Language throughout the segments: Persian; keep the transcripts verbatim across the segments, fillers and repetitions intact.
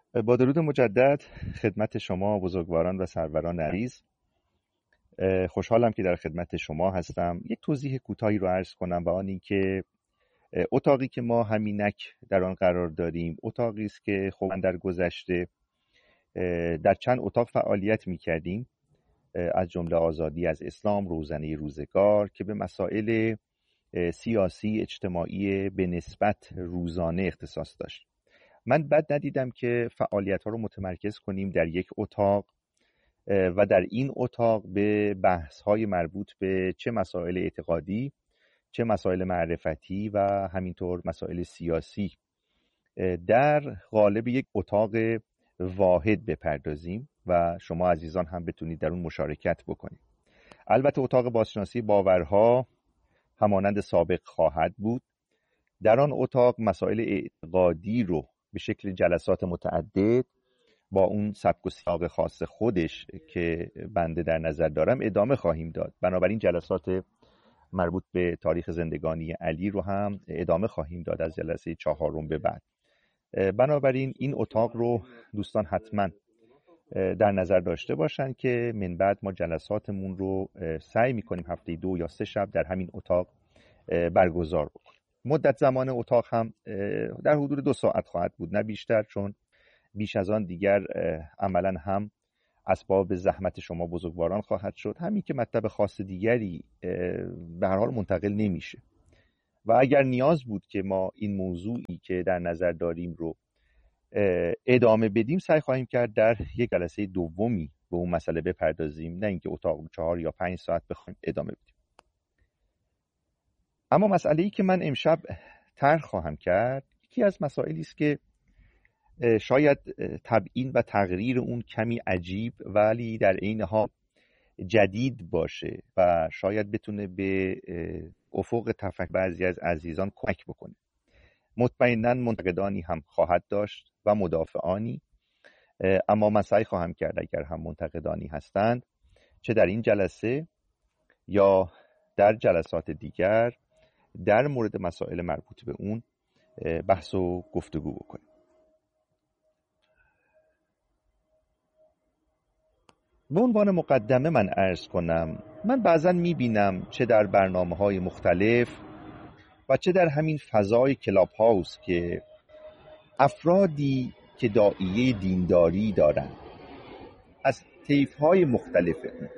با درود مجدد خدمت شما بزرگواران و سروران عزیز. خوشحالم که در خدمت شما هستم. یک توضیح کوتاهی رو عرض کنم و آن این که اتاقی که ما همینک در آن قرار داریم اتاقی است که خب من در گذشته در چند اتاق فعالیت می کردیم، از جمله آزادی از اسلام، روزنه روزگار، که به مسائل سیاسی اجتماعی به نسبت روزانه اختصاص داشت. من بد ندیدم که فعالیت ها رو متمرکز کنیم در یک اتاق و در این اتاق به بحث های مربوط به چه مسائل اعتقادی، چه مسائل معرفتی و همینطور مسائل سیاسی در قالب یک اتاق واحد بپردازیم و شما عزیزان هم بتونید در اون مشارکت بکنید. البته اتاق بازشناسی باورها همانند سابق خواهد بود. در آن اتاق مسائل اعتقادی رو به شکل جلسات متعدد با اون سبک و سیاق خاص خودش که بنده در نظر دارم ادامه خواهیم داد. بنابراین جلسات مربوط به تاریخ زندگانی علی رو هم ادامه خواهیم داد از جلسه چهارم به بعد. بنابراین این اتاق رو دوستان حتما در نظر داشته باشن که من بعد ما جلساتمون رو سعی میکنیم هفته دو یا سه شب در همین اتاق برگزار بکنیم. مدت زمان اتاق هم در حدود دو ساعت خواهد بود، نه بیشتر، چون بیش از آن دیگر عملا هم اسباب زحمت شما بزرگواران خواهد شد، همین که مطلب خاص دیگری به هر حال منتقل نمیشه و اگر نیاز بود که ما این موضوعی که در نظر داریم رو ادامه بدیم سعی خواهیم کرد در یک جلسه دومی به اون مسئله بپردازیم، نه اینکه اتاق چهار یا پنج ساعت بخوایم ادامه بدیم. اما مسئله‌ای که من امشب طرح خواهم کرد یکی از مسائلی است که شاید تبیین و تغییر اون کمی عجیب ولی در عین حال جدید باشه و شاید بتونه به افق تفکر بعضی از عزیزان کمک بکنه. مطمئناً منتقدانی هم خواهد داشت و مدافعانی، اما من سعی خواهم کرد اگر هم منتقدانی هستند چه در این جلسه یا در جلسات دیگر در مورد مسائل مربوط به اون بحث و گفتگو بکنیم. به عنوان مقدمه من عرض کنم، من بعضا میبینم چه در برنامه‌های مختلف و چه در همین فضای کلاب هاوس که افرادی که داعیه دینداری دارن از طیف‌های مختلف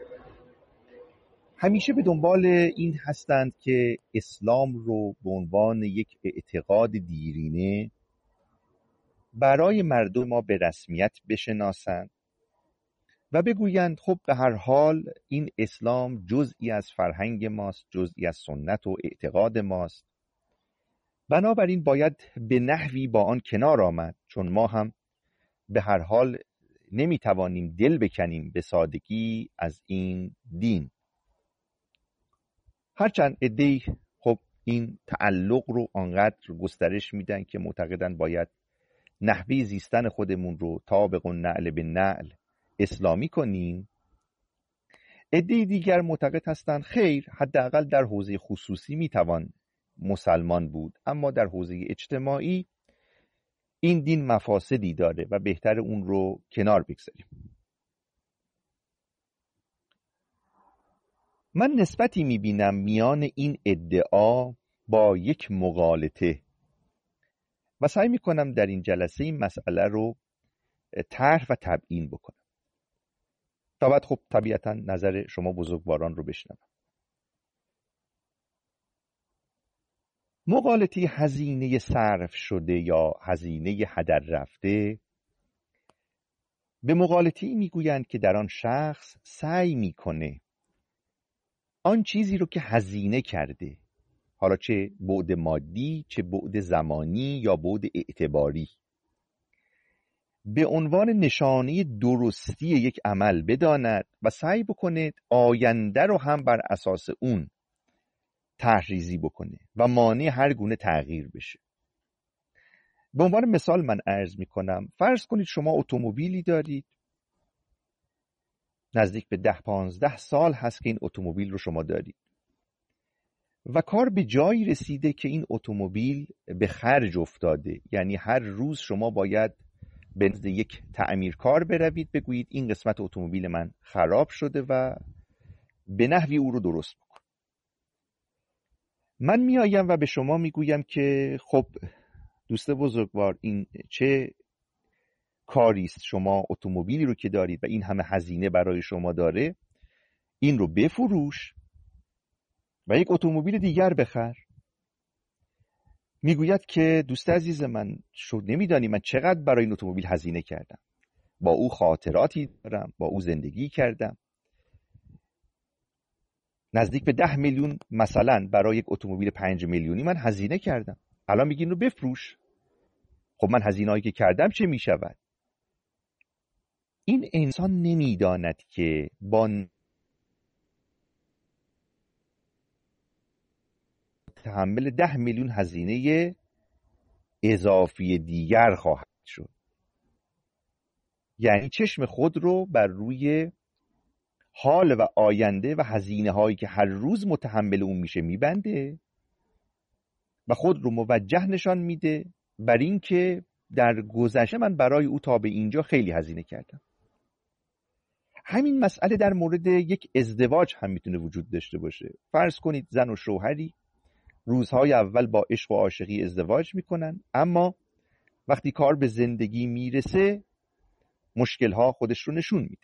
همیشه به دنبال این هستند که اسلام رو به عنوان یک اعتقاد دیرینه برای مردم ما به رسمیت بشناسند و بگویند خب به هر حال این اسلام جزئی از فرهنگ ماست، جزئی از سنت و اعتقاد ماست، بنابراین باید به نحوی با آن کنار آمد، چون ما هم به هر حال نمیتوانیم دل بکنیم به سادگی از این دین. هرچند عده‌ای خب این تعلق رو آنقدر گسترش میدن که معتقدن باید نحوه زیستن خودمون رو طابق النعل به نعل اسلامی کنیم، عده‌ای دیگر معتقد هستند خیر، حداقل در حوزه خصوصی میتوان مسلمان بود، اما در حوزه اجتماعی این دین مفاسدی داره و بهتر اون رو کنار بگذاریم. من نسبتی میبینم میان این ادعا با یک مغالطه و سعی میکنم در این جلسه این مسئله رو طرح و تبیین بکنم تا بعد خب طبیعتا نظر شما بزرگواران رو بشنوم. مغالطه هزینه صرف شده یا هزینه هدر رفته به مغالطه‌ای میگویند که در آن شخص سعی میکنه آن چیزی رو که هزینه کرده، حالا چه بعد مادی، چه بعد زمانی یا بعد اعتباری، به عنوان نشانه درستی یک عمل بداند و سعی بکنه آینده رو هم بر اساس اون طرح‌ریزی بکنه و مانع هر گونه تغییر بشه. به عنوان مثال من عرض میکنم، فرض کنید شما اتومبیلی دارید، نزدیک به ده پانزده سال هست که این اتومبیل رو شما دارید و کار به جایی رسیده که این اتومبیل به خرج افتاده، یعنی هر روز شما باید به نزد یک تعمیرکار بروید، بگویید این قسمت اتومبیل من خراب شده و به نحوی او رو درست بکن. من میآیم و به شما میگویم که خب دوست بزرگوار، این چه کاری است؟ شما اتومبیلی رو که دارید و این همه هزینه برای شما داره، این رو بفروش و یک اتومبیل دیگر بخر. میگوید که دوست عزیز من، شو نمیدانی من چقدر برای این اتومبیل هزینه کردم، با او خاطراتی دارم، با او زندگی کردم، نزدیک به ده میلیون مثلا برای یک اتومبیل پنج میلیونی من هزینه کردم. الان میگی اینو بفروش. خب من هزینه‌ای که کردم چه میشود؟ این انسان نمیداند که با تحمل ده میلیون هزینه اضافی دیگر خواهد شد. یعنی چشم خود رو بر روی حال و آینده و هزینه هایی که هر روز متحمل اون میشه میبنده و خود رو موجه نشان میده بر این که در گذشته من برای او تا به اینجا خیلی هزینه کردم. همین مسئله در مورد یک ازدواج هم میتونه وجود داشته باشه. فرض کنید زن و شوهری روزهای اول با عشق و عاشقی ازدواج میکنن، اما وقتی کار به زندگی میرسه مشکلها خودش رو نشون میده.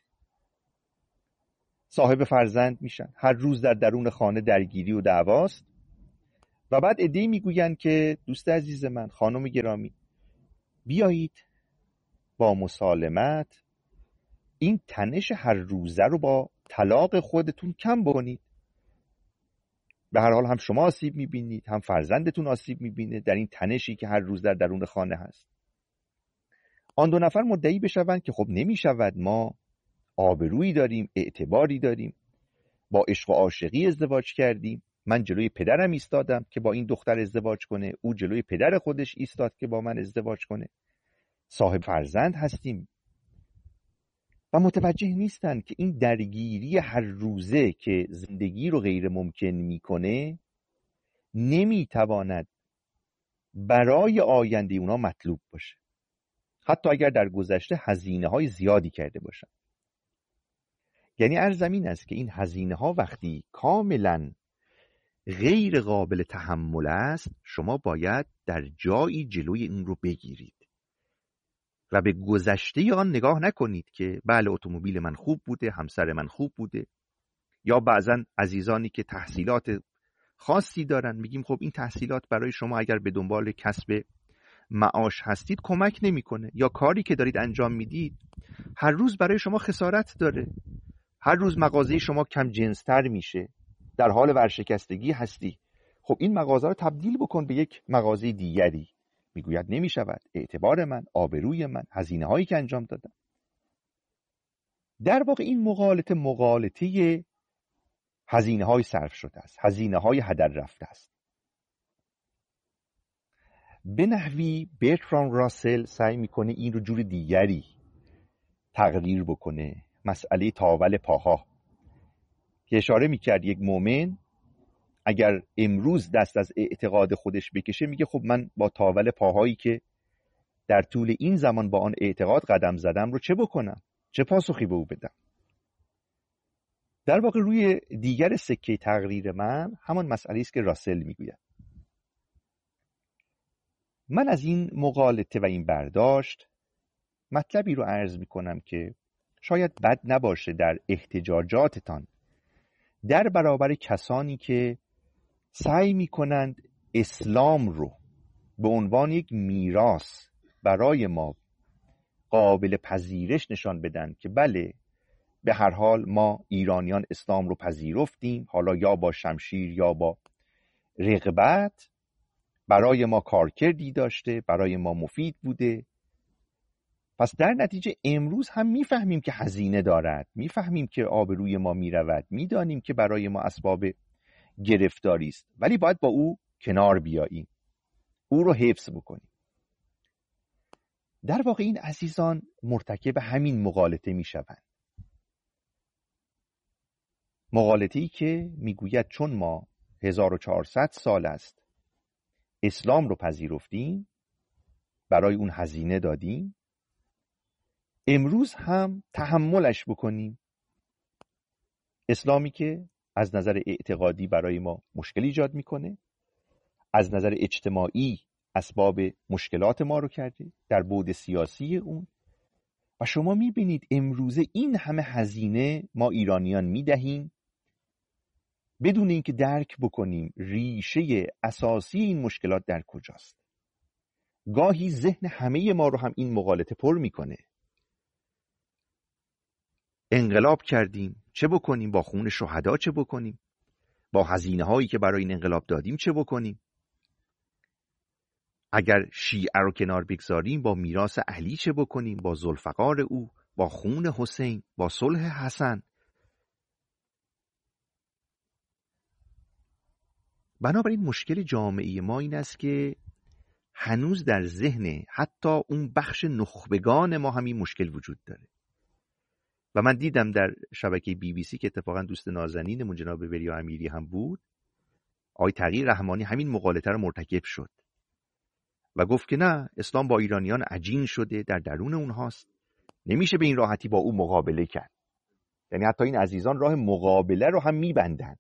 صاحب فرزند میشن، هر روز در درون خانه درگیری و دعواست و بعد عده‌ای میگوین که دوست عزیز من، خانم گرامی، بیایید با مسالمت این تنش هر روزه رو با طلاق خودتون کم بکنید. به هر حال هم شما آسیب میبینید، هم فرزندتون آسیب میبینه در این تنشی که هر روز در درون خانه هست. آن دو نفر مدعی بشوند که خب نمیشود، ما آبرویی داریم، اعتباری داریم، با عشق و عاشقی ازدواج کردیم، من جلوی پدرم ایستادم که با این دختر ازدواج کنه، او جلوی پدر خودش ایستاد که با من ازدواج کنه، صاحب فرزند هستیم. و متوجه نیستن که این درگیری هر روزه که زندگی رو غیر ممکن میکنه نمیتواند برای آینده اونا مطلوب باشه، حتی اگر در گذشته هزینه های زیادی کرده باشن. یعنی عرض این است که این هزینه ها وقتی کاملا غیر قابل تحمل است، شما باید در جایی جلوی این رو بگیرید و به گذشته آن نگاه نکنید که بله اتومبیل من خوب بوده، همسر من خوب بوده، یا بعضا عزیزانی که تحصیلات خاصی دارن میگیم خب این تحصیلات برای شما اگر به دنبال کسب معاش هستید کمک نمیکنه، یا کاری که دارید انجام میدید هر روز برای شما خسارت داره، هر روز مغازه شما کم جنستر میشه، در حال ورشکستگی هستی، خب این مغازه رو تبدیل بکن به یک مغازه دیگری. میگوید نمیشود، اعتبار من، آبروی من، هزینه هایی که انجام دادم. در واقع این مغالطه مغالطه هزینه های صرف شده است، هزینه های هدر رفته است. به نحوی برتراند راسل سعی میکنه این رو جور دیگری تقریر بکنه، مسئله تاول پاها، که اشاره میکرد یک مؤمن اگر امروز دست از اعتقاد خودش بکشه، میگه خب من با تاول پاهایی که در طول این زمان با آن اعتقاد قدم زدم رو چه بکنم، چه پاسخی به او بدم. در واقع روی دیگر سکه تقریر من همان مسئله است که راسل میگوید. من از این مغالطه و این برداشت مطلبی رو عرض میکنم که شاید بد نباشه در احتجاجاتتان در برابر کسانی که سعی میکنند اسلام رو به عنوان یک میراث برای ما قابل پذیرش نشان بدن که بله به هر حال ما ایرانیان اسلام رو پذیرفتیم، حالا یا با شمشیر یا با رغبت، برای ما کارکردی داشته، برای ما مفید بوده. پس در نتیجه امروز هم میفهمیم که هزینه دارد، میفهمیم که آبروی ما میرود، میدانیم که برای ما اسباب گرفتاری است، ولی باید با او کنار بیاییم، او رو حفظ بکنیم. در واقع این عزیزان مرتکب همین مغالطه میشوند، مغالطه‌ای که میگوید چون ما هزار و چهارصد سال است اسلام رو پذیرفتیم، برای اون هزینه دادیم، امروز هم تحملش بکنیم. اسلامی که از نظر اعتقادی برای ما مشکل ایجاد میکنه، از نظر اجتماعی اسباب مشکلات ما رو کرده، در بعد سیاسی اون. و شما میبینید امروزه این همه هزینه ما ایرانیان میدهیم بدون اینکه درک بکنیم ریشه اساسی این مشکلات در کجاست. گاهی ذهن همه ما رو هم این مغالطه پر میکنه. انقلاب کردیم، چه بکنیم؟ با خون شهدا چه بکنیم؟ با هزینه هایی که برای این انقلاب دادیم چه بکنیم؟ اگر شیعه رو کنار بگذاریم با میراث علی چه بکنیم؟ با ذوالفقار او، با خون حسین، با صلح حسن. بنابراین مشکل جامعه ما این است که هنوز در ذهن حتی اون بخش نخبگان ما همین مشکل وجود داره. و من دیدم در شبکه بی بی سی که اتفاقا دوست نازنینمون جناب وریا امیری هم بود، آقای تقی رحمانی همین مغالطه رو مرتکب شد و گفت که نه، اسلام با ایرانیان عجین شده، در درون اونهاست، نمیشه به این راحتی با او مقابله کرد. یعنی حتی این عزیزان راه مقابله رو هم میبندن،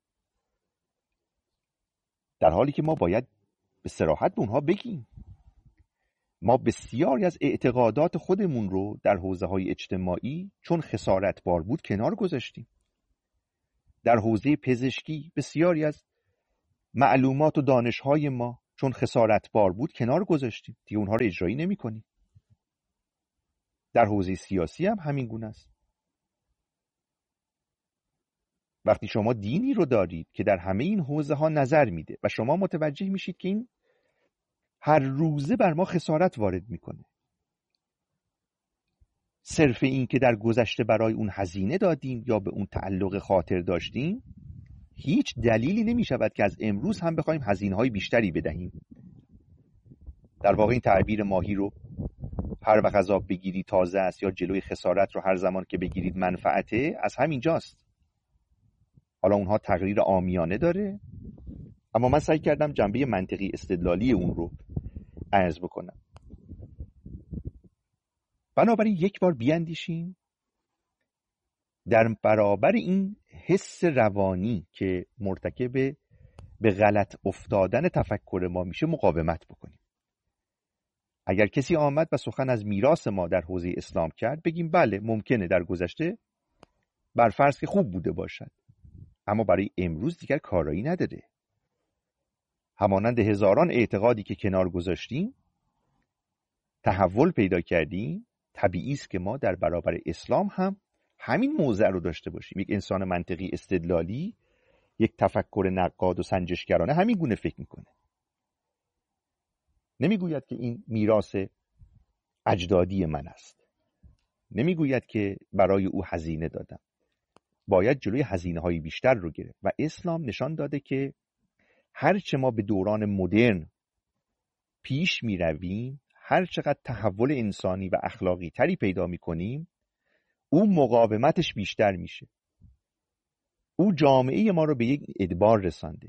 در حالی که ما باید به صراحت به اونها بگیم ما بسیاری از اعتقادات خودمون رو در حوزه‌های اجتماعی چون خسارتبار بود کنار گذاشتیم. در حوزه پزشکی بسیاری از معلومات و دانش‌های ما چون خسارتبار بود کنار گذاشتیم، دیگه اونها رو اجرایی نمی‌کنیم. در حوزه سیاسی هم همین گونه است. وقتی شما دینی رو دارید که در همه این حوزه‌ها نظر میده و شما متوجه میشید که این هر روزه بر ما خسارت وارد میکنه، صرف این که در گذشته برای اون هزینه دادیم یا به اون تعلق خاطر داشتیم هیچ دلیلی نمی شود که از امروز هم بخوایم هزینه‌های بیشتری بدهیم. در واقع این تعبیر ماهی رو هر وقت از آب بگیری تازه است یا جلوی خسارت رو هر زمان که بگیرید منفعته، از همین جاست. حالا اونها تقریر عامیانه داره، اما من سعی کردم جنبه منطقی استدلالی اون رو عرض بکنم. بنابراین یک بار بیاندیشیم در برابر این حس روانی که مرتکب به غلط افتادن تفکر ما میشه مقاومت بکنیم. اگر کسی آمد و سخن از میراث ما در حوزه اسلام کرد، بگیم بله ممکنه در گذشته بر فرض که خوب بوده باشد، اما برای امروز دیگر کارایی نداره. همانند هزاران اعتقادی که کنار گذاشتیم تحول پیدا کردیم، طبیعی است که ما در برابر اسلام هم همین موضع رو داشته باشیم. یک انسان منطقی استدلالی، یک تفکر نقاد و سنجشگرانه همین گونه فکر میکنه. نمیگوید که این میراث اجدادی من است، نمیگوید که برای او هزینه دادم. باید جلوی هزینه های بیشتر رو گرفت و اسلام نشان داده که هرچه ما به دوران مدرن پیش می رویم، هر چقدر تحول انسانی و اخلاقی تری پیدا می کنیم، او مقاومتش بیشتر میشه. او جامعه ما رو به یک ادبار رسانده،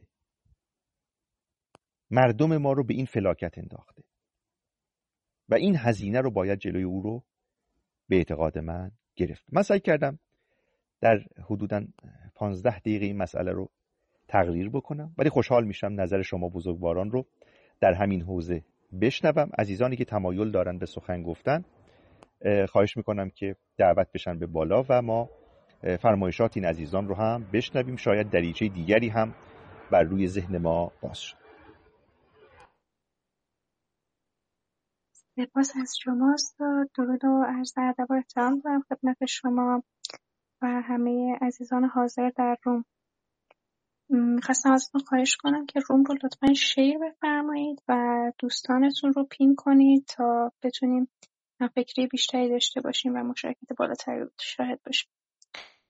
مردم ما رو به این فلاکت انداخته و این هزینه رو باید جلوی او رو به اعتقاد من گرفت. من سعی کردم در حدوداً پانزده دقیقه این مسئله رو تقریر بکنم، ولی خوشحال میشم نظر شما بزرگواران رو در همین حوزه بشنوم. عزیزانی که تمایل دارن به سخن گفتن خواهش میکنم که دعوت بشن به بالا و ما فرمایشات این عزیزان رو هم بشنویم. شاید دریچه دیگری هم بر روی ذهن ما باز شد. سپاس از شماست. درود و عرض ادب و احترام دارم خدمت شما و همه عزیزان حاضر در روم. میخواستم ازتون خواهش کنم که روم رو لطفاً شیر بفرمایید و دوستانتون رو پین کنید تا بتونیم فکری بیشتری داشته باشیم و مشارکت بالاتری رو شاهد باشیم.